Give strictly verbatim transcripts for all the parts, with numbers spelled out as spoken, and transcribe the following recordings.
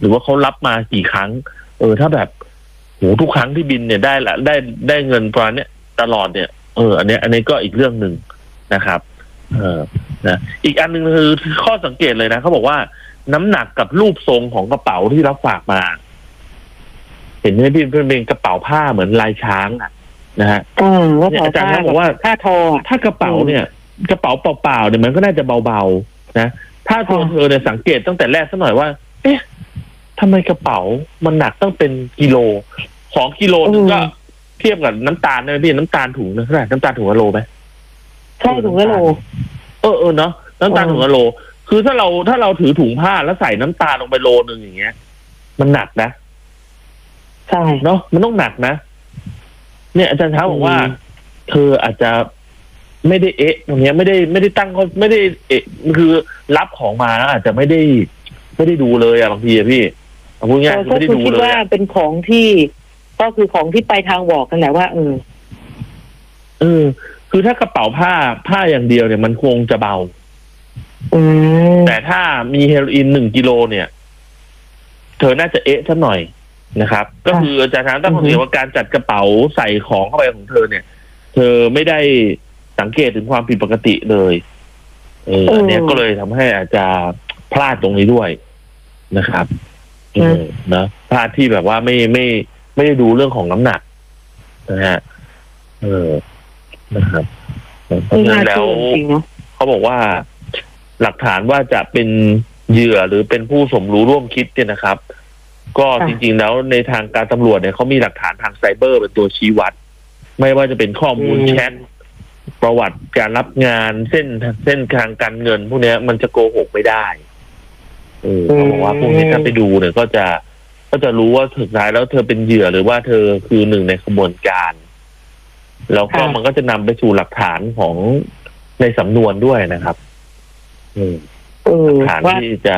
รือว่าเขารับมากี่ครั้งเออถ้าแบบโหทุกครั้งที่บินเนี่ยได้ละได้ได้เงินประมาณเนี้ยตลอดเนี่ยเอออันนี้อันนี้ก็อีกเรื่องหนึ่งนะครับเออนะอีกอันหนึ่งคือข้อสังเกตเลยนะเขาบอกว่าน้ำหนักกับรูปทรงของกระเป๋าที่รับฝากมาเห็นไหมพี่เป็นกระเป๋าผ้าเหมือนลายช้างอ่ะนะฮะอาจารย์เขาบอกว่าผ้าทอถ้ากระเป๋าเนี่ยกระเป๋าเปล่าๆเนี่ยมันก็น่าจะเบาๆนะถ้าตัวเธอเนี่ยสังเกตตั้งแต่แรกสักหน่อยว่าเอ๊ะทำไมกระเป๋ามันหนักต้องเป็นกิโลสองกิโลนึงก็เทียบกับน้ำตาลนะพี่น้ำตาลถุงนึงเท่าไหร่น้ำตาลถุงละโลไหมใช่ถุงละโลเออเออเนาะน้ำตาลถุงละโลคือถ้าเราถ้าเราถือถุงผ้าแล้วใส่น้ำตาลลงไปโลนึงอย่างเงี้ยมันหนักนะใช่เนาะมันต้องหนักนะเนี่ยอาจารย์เท้าบอกว่าเธออาจจะไม่ได้เอ๊ะตรงนี้ไม่ได้ไม่ได้ตั้งเขาไม่ได้เอ๊ะคือรับของมาอาจจะไม่ได้ไม่ได้ดูเลยอะบางทีอะพี่เอาพูดง่ายๆไม่ได้ดูเลยว่าเป็นของที่ก็คือของที่ไปทางบอกกันแหละว่าเออเออคือถ้ากระเป๋าผ้าผ้าอย่างเดียวเนี่ยมันคงจะเบาแต่ถ้ามีเฮโรอีนหนึ่งกิโลเนี่ยเธอน่าจะเอ๊ะสักหน่อยนะครับก็คืออาจารย์ตั้งข้อสังเกตว่าการจัดกระเป๋าใส่ของเข้าไปของเธอเนี่ยเธอไม่ได้สังเกตถึงความผิดปกติเลยเอออันนี้ก็เลยทำให้อาจจะพลาดตรงนี้ด้วยนะครับเออนะพลาดที่แบบว่าไม่ไม่ไม่ได้ดูเรื่องของน้ำหนักนะฮะเออนะครับเพราะฉะนั้นแล้วเขาบอกว่าหลักฐานว่าจะเป็นเหยื่อหรือเป็นผู้สมรู้ร่วมคิดเนี่ยนะครับก็จริงๆแล้วในทางการตำรวจเนี่ยเขามีหลักฐานทางไซเบอร์เป็นตัวชี้วัดไม่ว่าจะเป็นข้อมูลแชทประวัติการรับงานเส้นเส้นทางการเงินพวกนี้มันจะโกหกไม่ได้เออเขาบอกว่าพวกนี้ถ้าไปดูเนี่ยก็จะก็จะรู้ว่าสุดท้ายแล้วเธอเป็นเหยื่อหรือว่าเธอคือหนึ่งในขบวนการแล้วก็มันก็จะนำไปสู่หลักฐานของในสำนวนด้วยนะครับหลักฐานที่จะ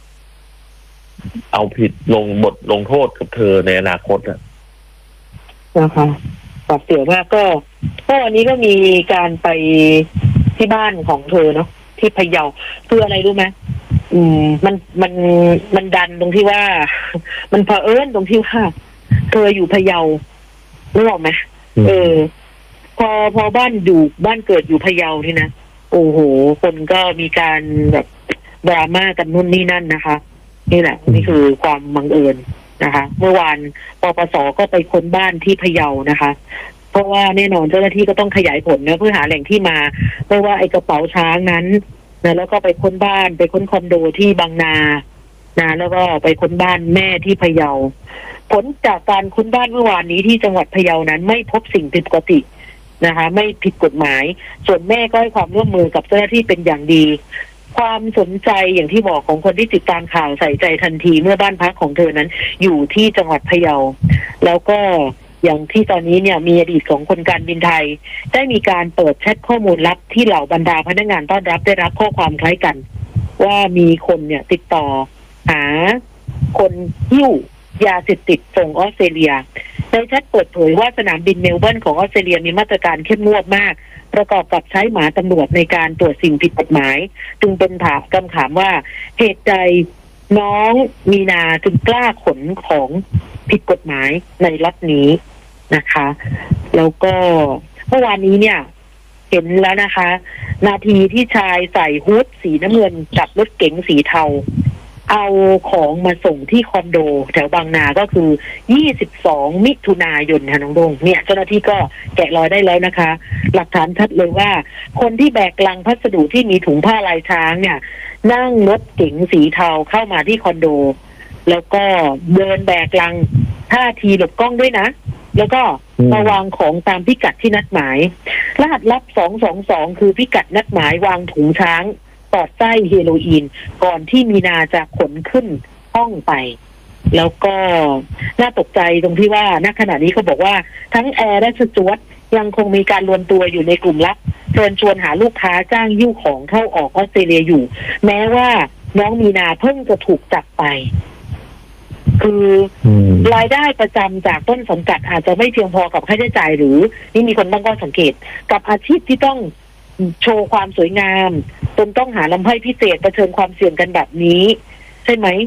เอาผิดลงบทลงโทษกับเธอในอนาคตอะนะคะปรับเสียว่าก็ก็วันนี้ก็มีการไปที่บ้านของเธอเนาะที่พะเยาคืออะไรรู้ไหมอืมมันมันมันดันตรงที่ว่ามันเผอิญตรงที่ว่าเธออยู่พะเยารู้หรอไหมเออพอพอบ้านอยู่บ้านเกิดอยู่พะเยานี่นะโอ้โหคนก็มีการแบบดราม่ากันนู่นนี่นั่นนะคะนี่แหละนี่คือความบังเอิญนะคะเมื่อวานปปสก็ไปค้นบ้านที่พะเยานะคะเพราะว่าแน่นอนเจ้าหน้าที่ก็ต้องขยายผลนะเพื่อหาแหล่งที่มาเพราะว่าไอ้กระเป๋าช้างนั้นนะแล้วก็ไปค้นบ้านไปค้นคอนโดที่บางนานะแล้วก็ไปค้นบ้านแม่ที่พะเยาผลจากการค้นบ้านเมื่อวานนี้ที่จังหวัดพะเยานั้นไม่พบสิ่งผิดปกตินะคะไม่ผิดกฎหมายส่วนแม่ก็ให้ความร่วมมือกับเจ้าหน้าที่เป็นอย่างดีความสนใจอย่างที่บอกของคนที่ติดตามข่าวใส่ใจทันทีเมื่อบ้านพักของเธอนั้นอยู่ที่จังหวัดพะเยาแล้วก็อย่างที่ตอนนี้เนี่ยมีอดีตของคนการบินไทยได้มีการเปิดแชทข้อมูลลับที่เหล่าบรรดาพนักงานต้อนรับได้รับข้อความคล้ายกันว่ามีคนเนี่ยติดต่อหาคนหิ้วยาเสพติดส่งออสเตรเลียในแชทเปิดเผยว่าสนามบินเมลเบิร์นของออสเตรเลียมีมาตรการเข้มงวดมากประกอบกับใช้หมาตำรวจในการตรวจสิ่งผิดกฎหมายจึงเป็นถามคำถามว่าเหตุใดน้องมีนาจึงกล้าขนของผิดกฎหมายในล็อตนี้นะคะแล้วก็เมื่อวานนี้เนี่ยเห็นแล้วนะคะนาทีที่ชายใส่ฮู้ดสีน้ำเงินกับรถเก๋งสีเทาเอาของมาส่งที่คอนโดแถวบางนาก็คือยี่สิบสองมิถุนายนค่ะน้องดงเนี่ยเจ้าหน้าที่ก็แกะรอยได้แล้วนะคะหลักฐานชัดเลยว่าคนที่แบกลังพัสดุที่มีถุงผ้าลายช้างเนี่ยนั่งรถเก๋งสีเทาเข้ามาที่คอนโดแล้วก็เดินแบกลังท่าทีหลบกล้องด้วยนะแล้วก็มาวางของตามพิกัดที่นัดหมายรหัสลับสองสองสองคือพิกัดนัดหมายวางถุงช้างปอดไส้เฮโรอีนก่อนที่มีนาจะขนขึ้นห้องไปแล้วก็น่าตกใจตรงที่ว่าณขณะนี้เขาบอกว่าทั้งแอร์และสจ๊วตยังคงมีการรวมตัวอยู่ในกลุ่มลับเชิญชวนหาลูกค้าจ้างหิ้วของเข้าออกออสเตรเลียอยู่แม้ว่าน้องมีนาเพิ่งจะถูกจับไปคือรายได้ประจำจากต้นสังกัดอาจจะไม่เพียงพอกับค่าใช้จ่ายหรือนี่มีคนตั้งข้อสังเกตกับอาชีพที่ต้องโชว์ความสวยงามจนต้องหาลำไส้พิเศษเผชิญความเสี่ยงกันแบบนี้ใช่ไหม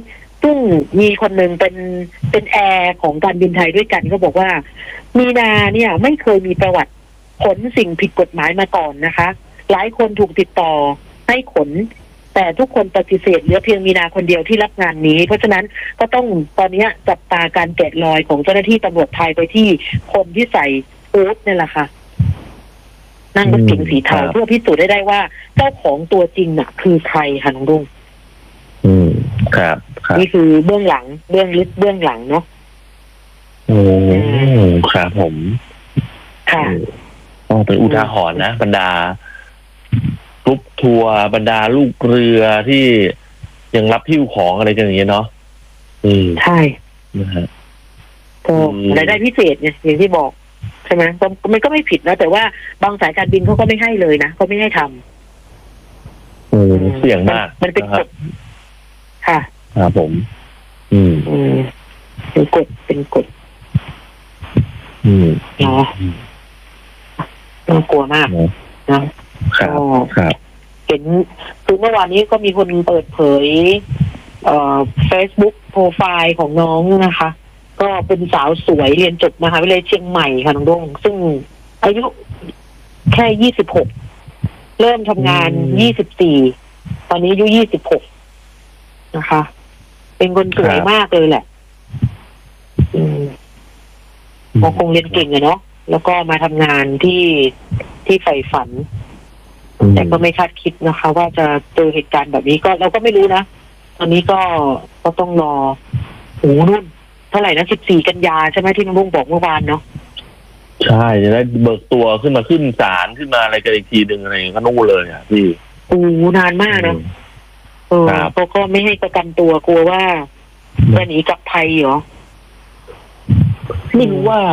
ซึ่งมีคนหนึ่งเป็นเป็นแอร์ของการบินไทยด้วยกันก็บอกว่า มีนาเนี่ยไม่เคยมีประวัติขนสิ่งผิดกฎหมายมาก่อนนะคะ หลายคนถูกติดต่อให้ขน แต่ทุกคนปฏิเสธเหลือเพียงมีนาคนเดียวที่รับงานนี้ เพราะฉะนั้นก็ต้องตอนนี้จับตาการแกะรอยของเจ้าหน้าที่ตำรวจไทยไปที่คนที่ใส่ฮูดนี่แหละค่ะ นั่งรถเก๋งสีเทาเพื่อพิสูจน์ได้ได้ว่าเจ้าของตัวจริงน่ะ คือใครคะน้องรุ่งอืมครับครับนี่คือเบื้องหลังเบื้องลึกเบื้องหลังเนาะโอ้ครับผมค่ะต้องเป็นอุทาหรณ์นะบรรดา กรุ๊ปทัวร์บรรดาลูกเรือที่ยังรับพิ้วของอะไรกันอย่างเงี้ยเนาะอืมใช่นะฮะก็อืมรายได้พิเศษเนี่ยอย่างที่บอกใช่ไหมก็มันก็ไม่ผิดนะแต่ว่าบางสายการบินเขาก็ไม่ให้เลยนะเขาไม่ให้ทำอืมเสี่ยงมากมันเป็นกฎค่ะครับผม อืมอืมเป็นกฎเป็นกฎอืมเนาะน่ากลัวมากนะครับก็ครับเห็นคือเมื่อวานนี้ก็มีคนเปิดเผย เอ่อ Facebook โปรไฟล์ของน้องนะคะ ก็เป็นสาวสวยเรียนจบมหาวิทยาลัยเชียงใหม่ค่ะน้องดงซึ่งอายุแค่ยี่สิบหกเริ่มทำงานยี่สิบสี่ตอนนี้อายุยี่สิบหกนะคะ เป็นคนสวยมากเลยแหละ อืมก็คงเรียนเก่งอะเนาะแล้วก็มาทำงานที่ที่ใฝ่ฝัน แต่ก็ไม่คาดคิดนะคะ ว่าจะเจอเหตุการณ์แบบนี้ก็เราก็ไม่รู้นะ ตอนนี้ก็ก็ต้องรอโอ้นู่นเท่าไหร่นะสิบสี่กันยาใช่ไหมที่น้องลุงบอกเมื่อวานเนาะใช่จะได้เบิกตัวขึ้นมาขึ้นศาลขึ้นมาอะไรกันอีกทีหนึ่งอะไรอย่างเงี้ยก็นู่นเลยอ่ะพี่โอ้นานมากนะเออครับเขาก็ไม่ให้ประกันตัวกลัวว่าจะหนีกลับไทยเหรอไม่รู้ว่า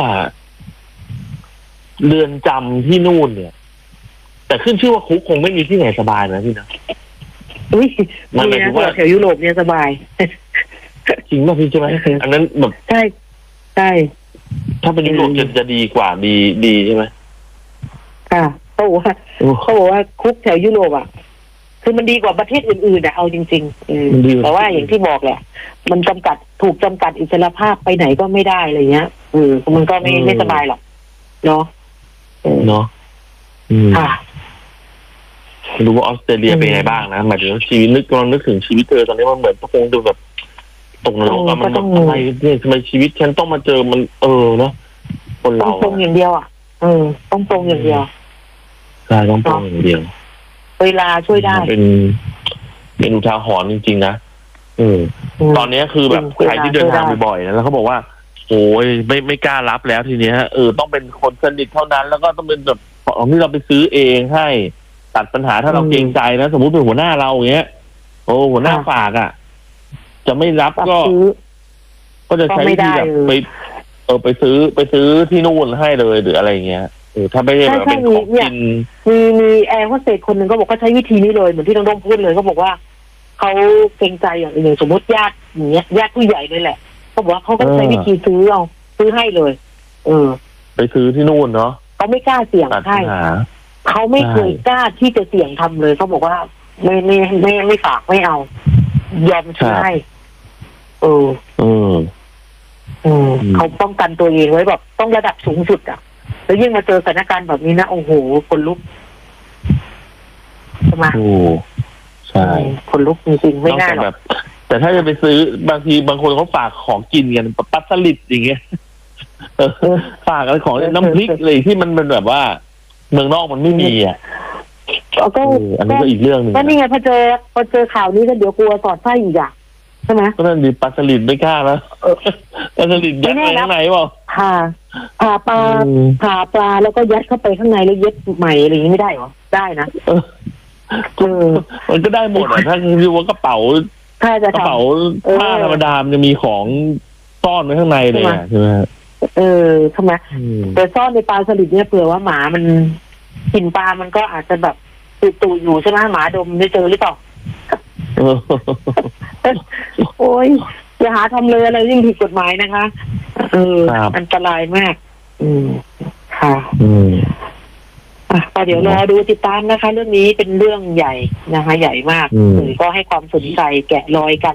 เรือนจำที่นู่นเนี่ย แต่ขึ้นชื่อว่าคุกคงไม่มีที่ไหนสบายนะพี่นะอุ้ยมันหนี่มายถึนะงว่าแถวยุโรปเนี่ยสบายจริงป่ะพี่ใช่ไหมอันนั้นแบบใช่ใช่ถ้าเป็นยุโรปจะจะดีกว่าดีดีใช่ไหมค่ะเขาบอกว่าโอ้เขาบอกว่าคุกแถวยุโรปอ่ะ คือมันดีกว่าประเทศอื่นๆอ่ะเอาจริงๆเออมันดีกว่าแต่ว่าอย่างที่บอกแหละ มันจำกัดถูกจำกัดอิสรภาพไปไหนก็ไม่ได้อะไรเงี้ยเออมันก็ไม่ไม่สบายหรอกเนาะเออเนาะอืมค่ะไม่รู้ว่าออสเตรเลียเป็นไงบ้างนะหมายถึงว่าชีวิตนึกกำลังนึกถึงชีวิตเธอตอนนี้มันเหมือนคงดูแบบตกนรกอะเออมันก็แบต้บองอะไรเนี่ยทำไมชีวิตฉันต้องมาเจอมันเออเนาะคนต้อเรางตรงอย่างเดียวอ่ะเออต้องตรงอย่างเดียวใช่ต้องตรงอย่างเดียวเวลาช่วยได้เป็นเป็นอุทาหรณ์จริงๆนะเออมตอนนี้คือแบบจริงใครที่เดินทางช่วยได้บ่อยๆนะแล้วเขาบอกว่าโอ้ยไม่ไม่กล้ารับแล้วทีเนี้ยเออต้องเป็นคนสนิทเท่านั้น แล้วก็ต้องเป็นแบบของที่เราไปซื้อเองให้ตัดปัญหาถ้าเราเกรงใจนะสมมุติเป็นหัวหน้าเราอย่างเงี้ยโอ้หัวหน้าฝากอ่ะ จะไม่รับรับก็ซื้อก็จะใช้ก็ไม่ได้ที่แบบเออไปเออไปซื้อไปซื้อที่นู่นให้เลยหรืออะไรเงี้ยเออถ้าไม่ได้แบบใช่เป็นใช่ของเนี่ยกินมีมีแอร์โฮสเตสคนหนึ่งก็บอกก็ใช้วิธีนี้เลยเหมือนที่น้องดงพูดเลยเขาบอกว่าเขาเกรงใจอย่างอย่างสมมติญาติอย่างเงี้ยญาติผู้ใหญ่เลยแหละเขาบอกว่าเขาก็ใช้วิธีซื้อเอาซื้อให้เลย เออไปซื้อที่นู่นเนาะเขาไม่กล้าเสี่ยงตัดปัให้ญหาเขาไม่เคยใช่กล้าที่จะเสี่ยงทำเลยเขาบอกว่าไม่ไม่ไม่ไม่ฝากไม่เอา ยอมซื้อให้เออเอออืมอืมเขาป้องกันตัวเองไว้แบบต้องระดับสูงสุดอ่ะแล้วยิ่งมาเจอสถานการณ์แบบนี้นะโอ้โหคนลุกใช่ไหมโอ้ใช่คนลุกจริงๆไม่นอกน่าจากหรแบอกบ แต่ถ้าจะไปซื้อบางทีบางคนเขาฝากของกินกันปลาสลิดอย่างเงี้ยเออฝากอะไรของน้ำพริกเลยที่มันเป็นแบบว่า เมืองนอกมันไม่มีอ่ะก็เอออันนี้ก็อีกเรื่องหนึ่งก็นี่ไงพอเจอพอเจอข่าวนี้ก็เดี๋ยวกลัวสอดไส้อีกอ่ะใช่ไหมก็นั่นดิปลาสลิดไม่กล้านะเออปลาสลิดยัดไปข้างไหนเปล่าผ่าผ่าปลาอืมผ่าปลาแล้วก็ยัดเข้าไปข้างในแล้วเย็บใหม่อะไรอย่างนี้ไม่ได้เหรอได้นะเออเออมันก็ได้หมดอ่ะถ้าคือว่ากระเป๋าถ้าจะกระทเป๋าเออผ้าธรรมดามันจะมีของซ่อนไว้ข้างในเลยอ่ะใช่ไหมำเออทำไมอืมแต่ซ่อนในปลาสลิดเนี่ยเผื่อว่าหมามันกลิ่นปลามันก็อาจจะแบบตุ่ๆอยู่ใช่ไหมหมาดมได้เจอหรือเปล่าเออโอ้ยอย่าหาทำเลยอะไรยิ่งผิดกฎหมายนะคะ เออครับอันตรายมาก อืมค่ะอืมอ่ะก็เดี๋ยวรอดูติดตามนะคะ เรื่องนี้เป็นเรื่องใหญ่นะคะ ใหญ่มากอืมสื่อก็ให้ความสนใจแกะรอยกัน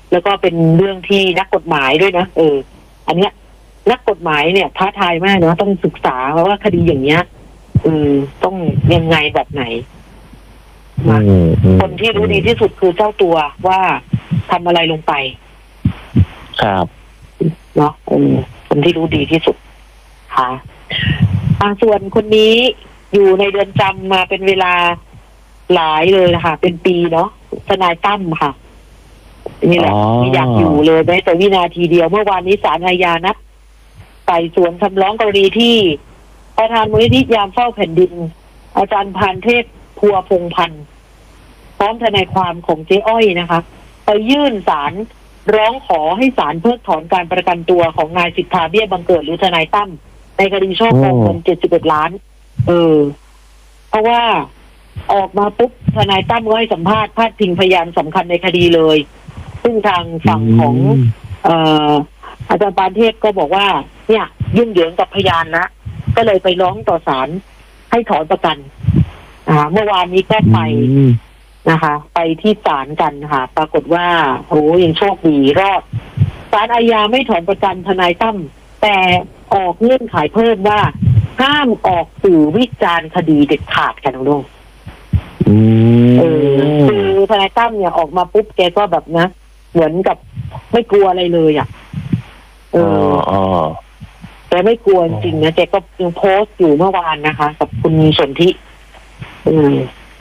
แล้วก็เป็นเรื่องที่นักกฎหมายด้วยนะเออ อันเนี้ย นักกฎหมายเนี่ยท้าทายมากเนาะต้องศึกษาว่าคดีอย่างเงี้ยเออต้องยังไงแบบไหนนะคนที่รู้ดีที่สุดคือเจ้าตัวว่าทำอะไรลงไปครับเนาะเออคนที่รู้ดีที่สุดค่ะอ่าส่วนคนนี้อยู่ในเรือนจำมาเป็นเวลาหลายเลยนะคะเป็นปีเนาะทนายตั้มค่ะนี่แหละไม่อยากอยู่เลยแม้แต่วินาทีเดียวเมื่อวานนี้ศาลอาญานัดไต่สวนคำร้องกรณีที่ประธานมูลนิธิยามเฝ้าแผ่นดินอาจารย์พานเทพพัวพงพันธ์พร้อมทนายความของเจ๊อ้อยนะคะไปยื่นศาลร้องขอให้ศาลเพิกถอนการประกันตัวของนายสิทธาเบี้ยบังเกิดหรือทนายตั้มในคดีช่อโกงเงินเจ็ดสิบเอ็ดล้านเออเพราะว่าออกมาปุ๊บทนายตั้มก็ให้สัมภาษณ์พาดพิงพยานสำคัญในคดีเลยซึ่งทางฝั่งของเอ่ออาจารย์ปานเทพก็บอกว่าเนี่ยยุ่งเหยิงกับพยานนะก็เลยไปร้องต่อศาลให้ถอนประกันอ่าเมื่อวานนี้ก็ไปนะคะ ไปที่ศาลกันค่ะปรากฏว่าโอ้ยังโชคดีรอดศาลอาญาไม่ถอนประกันทนายตั้มแต่ออกเงื่อนไขเพิ่มว่าห้ามออกสื่อวิจารณ์คดีเด็ดขาดกันน้องเออคือทนายตั้มเนี่ยออกมาปุ๊บแกก็แบบนะเหมือนกับไม่กลัวอะไรเลยอ่ะเออแกไม่กลัวจริงนะแกก็ยังโพสต์อยู่เมื่อวานนะคะกับคุณสนธิอืม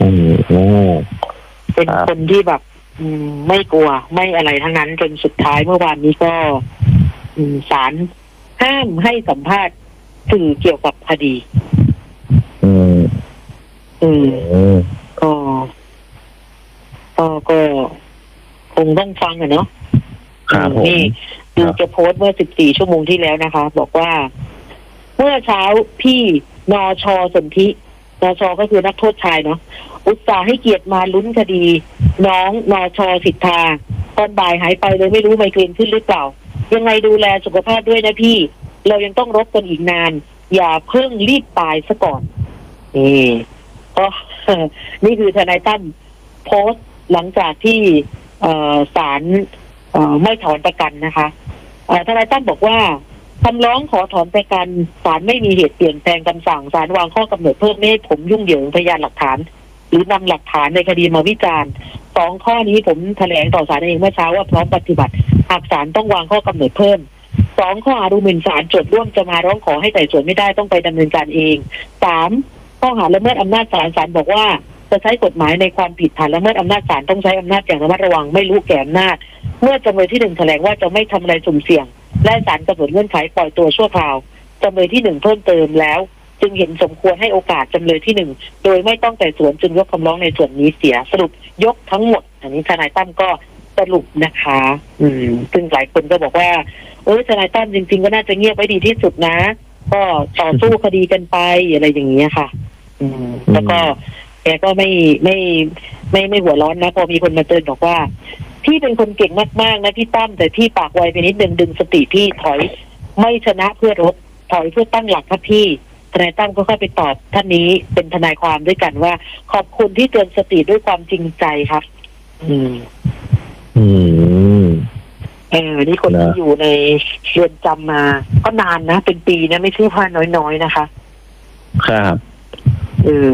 เป็นคนที่แบบอืมไม่กลัวไม่อะไรทั้งนั้นจนสุดท้ายเมื่อวานนี้ก็อืมศาลห้ามให้สัมภาษณ์สื่อเกี่ยวกับคดีอืมอืมก็ก็ก็คงต้องฟังอ่ะเนาะนี่ดูจะโพสต์เมื่อสิบสี่ชั่วโมงที่แล้วนะคะบอกว่าเมื่อเช้าพี่นช.สนธินช.ก็คือนักโทษชายเนาะอุตส่าห์ให้เกียรติมาลุ้นคดีน้องนช.สิทธาตอนบ่ายหายไปเลยไม่รู้ไมเกรนขึ้นหรือเปล่ายังไงดูแลสุขภาพด้วยนะพี่เรายังต้องรบกันอีกนานอย่าเพิ่งรีบตายซะก่อนนี่ก็นี่คือทนายตั้มโพสต์หลังจากที่ศาลไม่ถอนประกันนะคะทนายตั้มบอกว่าคำร้องขอถอนประกันศาลไม่มีเหตุเปลี่ยนแปลงคำสั่งศาลวางข้อกำหนดเพิ่มไม่ให้ผมยุ่งเหยิงพยานหลักฐานหรือนำหลักฐานในคดีมาวิจารณ์สองข้อนี้ผมแถลงต่อศาลเองเมื่อเช้าว่าพร้อมปฏิบัติหากศาลต้องวางข้อกำหนดเพิ่มสองข้อหาดูหมิ่นศาลโจทย์ร่วมจะมาร้องขอให้ไต่สวนไม่ได้ต้องไปดำเนินการเองสามข้อหาละเมิดอำนาจศาลศาลบอกว่าจะใช้กฎหมายในความผิดฐานละเมิดอำนาจศาลต้องใช้อำนาจอย่างระมัดระวังไม่รู้แก่อำนาจเมื่อจำเลยที่หนึ่งแถลงว่าจะไม่ทำอะไรสุ่มเสี่ยงและศาลกำหนดเงื่อนไขปล่อยตัวชั่วคราวจำเลยที่หนึ่งเพิ่มเติมแล้วจึงเห็นสมควรให้โอกาสจำเลยที่หนึ่งโดยไม่ต้องไต่สวนจึงยกคำร้องในส่วนนี้เสียสรุปยกทั้งหมดอันนี้ทนายตั้มก็สรุปนะคะอืมซึ่งหลายคนก็บอกว่าเออทนายตั้มจริงๆก็น่าจะเงียบไว้ดีที่สุดนะก็ต่อสู้คดีกันไปอะไรอย่างเงี้ยค่ะอืมแล้วก็แกก็ไม่ไม่ไม่ไม่หัวร้อนนะพอมีคนมาเตือนบอกว่าพี่เป็นคนเก่งมากๆนะพี่ตั้มแต่พี่ปากไวไปนิดนึงดึงสติพี่ถอยไม่ชนะเพื่อรบถอยเพื่อตั้งหลักครับพี่ทนายตั้มก็เข้าไปตอบท่านนี้เป็นทนายความด้วยกันว่าขอบคุณที่เตือนสติด้วยความจริงใจครับอืมอืมเออนี่คนที่อยู่ในเรือนจำมาก็นานนะเป็นปีนะไม่ใช่ว่าน้อยๆนะคะครับเออ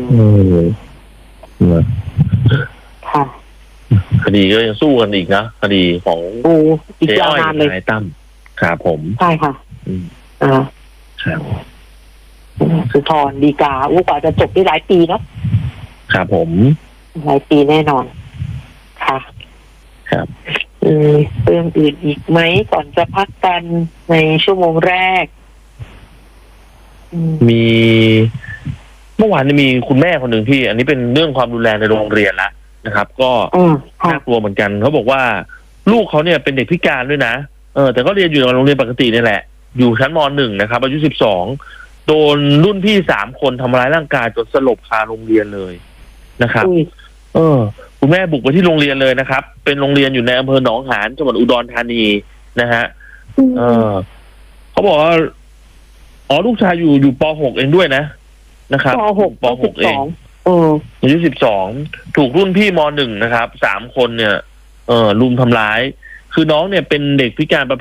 ค่ะคดีก็ยังสู้กันอีกนะคดีของโอ้อีกยาวนานเลยนายตั้มครับผมใช่ค่ะอืมอ่าครับสุธรดีกาอู้กว่าจะจบได้หลายปีเนาะครับผมหลายปีแน่นอนค่ะครับเออเรื่องอื่นอีกไหมก่อนจะพักกันในชั่วโมงแรกมีเมื่อวานมีคุณแม่คนหนึ่งพี่อันนี้เป็นเรื่องความรุนแรงในโรงเรียนละนะครับก็น่ากลัวเหมือนกันเขาบอกว่าลูกเขาเนี่ยเป็นเด็กพิการด้วยนะเออแต่ก็เรียนอยู่ในโรงเรียนปกตินี่แหละอยู่ชั้นม.หนึ่งนะครับอายุสิบสองโดนรุ่นพี่สามคนทำร้ายร่างกายจนสลบคาโรงเรียนเลยนะครับเออคุณแม่บุกไปที่โรงเรียนเลยนะครับเป็นโรงเรียนอยู่ในอำเภอหนองหานจังหวัดอุดรธานีนะฮะเออเขาบอกว่าอ๋อลูกชายอยู่อยู่ป.หกเองด้วยนะนะครับป.หกป.หกเองอายุสิบสองถูกรุ่นพี่ม.หนึ่งนะครับสามคนเนี่ยเออรุมทำร้ายคือน้องเนี่ยเป็นเด็กพิการประ